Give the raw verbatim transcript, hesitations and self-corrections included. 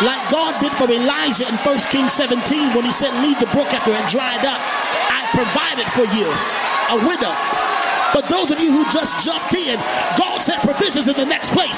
Like God did for Elijah in First Kings seventeen when he said, leave the brook after it dried up. I provided for you a widow. For those of you who just jumped in, God set provisions in the next place.